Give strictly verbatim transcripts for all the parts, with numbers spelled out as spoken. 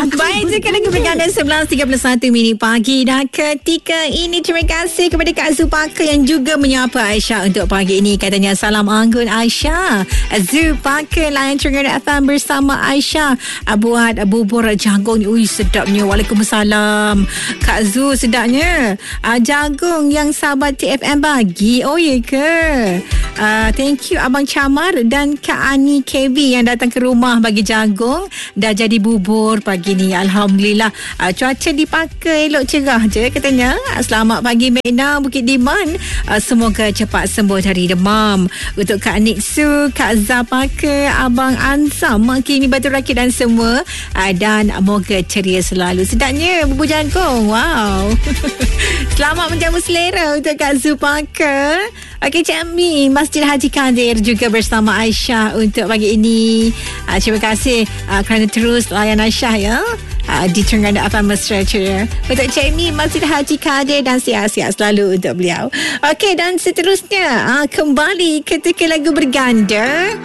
Baik, sekarang lagu berganda sebelas tiga puluh satu minit pagi dah ketika ini. Terima kasih kepada Kak Zupaka yang juga menyapa Aisyah untuk pagi ini. Katanya salam anggun Aisyah. Zupaka layan Trengganu F M bersama Aisyah buat bubur jagung ni. Ui, sedapnya. Waalaikumsalam Kak Zu, sedapnya. uh, Jagung yang sahabat T F M bagi. Oh ya ke? Uh, thank you Abang Camar dan Kak Ani K B yang datang ke rumah bagi jagung. Dah jadi bubur pagi ni, alhamdulillah. uh, Cuaca dipakai elok, cerah je katanya. Selamat pagi Mekna Bukit Diman. uh, Semoga cepat sembuh dari demam. Untuk Kak Niksu, Kak Zapaka, Abang Ansam, Kini Batu Rakit dan semua. uh, Dan moga ceria selalu. Sedapnya bubur jagung. Wow. Selamat menjamu selera untuk Kak Zupaka. Okey, Cik Ami, Masjid Haji Kadir juga bersama Aisyah untuk pagi ini. uh, Terima kasih uh, kerana terus layan Aisyah ya, uh, di Trengganu F M Mesra Ceria. Untuk Cik Ami, Masjid Haji Kadir, dan sihat-sihat selalu untuk beliau. Okey, dan seterusnya uh, kembali ketika lagu berganda.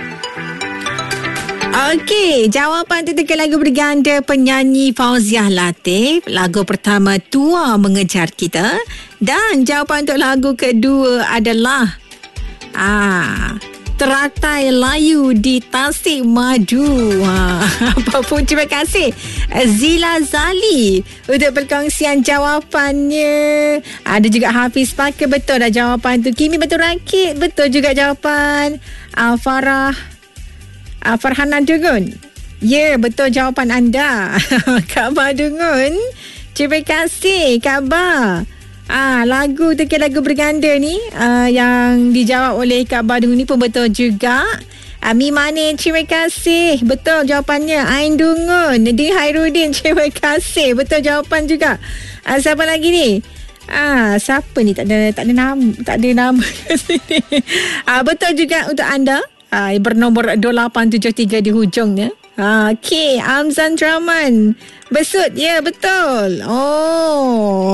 Okey, jawapan ketika lagu berganda penyanyi Fauziah Latif. Lagu pertama Tua Mengejar Kita. Dan jawapan untuk lagu kedua adalah ah, Teratai Layu di Tasik Madu. Ha, apapun, terima kasih Zila Zali untuk perkongsian jawapannya. Ada juga Hafiz Pakar, betul dah jawapan tu. Kimi Batu Rakit, betul juga jawapan. uh, Farah uh, Farhana Dungun, ya, yeah, betul jawapan anda. Kak Ba Dungun, terima kasih Kak Ba. Ah, lagu teka lagu berganda ni ah, yang dijawab oleh Kak Badung ni pun betul juga. Ah, Mi Manin, terima kasih. Betul jawapannya. Ain Dungun, Di Hairudin, terima kasih. Betul jawapan juga. Ah, siapa lagi ni? Ah, siapa ni? Tak ada tak ada nama, tak ada nama kat sini. Ah, betul juga untuk anda. Ah, bernombor dua lapan tujuh tiga di hujungnya. Ah, okey, Amzan Draman. Besut, ya, betul. Oh.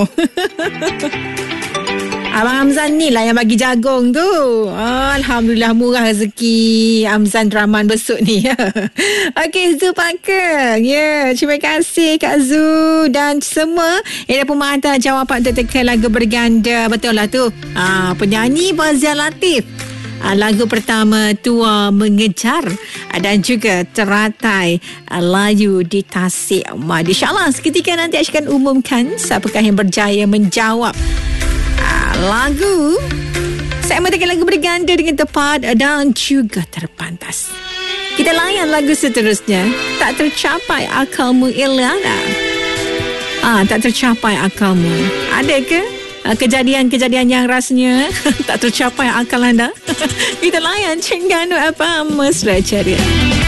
Abang Amzan ni lah yang bagi jagung tu. Oh, alhamdulillah, murah rezeki Amzan Draman Besut ni. Okey, Zu Pakar. Ya, terima kasih Kak Zu dan semua yang dah pemantau jawapan untuk teka lagu berganda. Betul lah tu. Ah, penyanyi Fauziah Latif. Uh, lagu pertama Tua Mengejar, uh, dan juga Teratai uh, Layu di Tasik Madu. InsyaAllah seketika nanti akan umumkan siapakah yang berjaya menjawab uh, lagu segmen teka lagu berganda dengan tepat dan juga terpantas. Kita layan lagu seterusnya, Tak Tercapai Akalmu Ilyana. Ah, tak tercapai akalmu. Ada ke kejadian-kejadian yang rasanya tak tercapai akal anda? Kita layan Trengganu F M Mesra Ceria.